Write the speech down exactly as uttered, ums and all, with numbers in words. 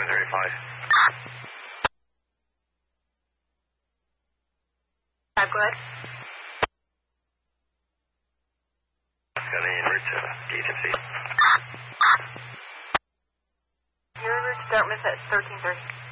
seven thirty-five. Uh, good. Gonna en route to D T M C. You're en route to Dartmouth at thirteen thirty.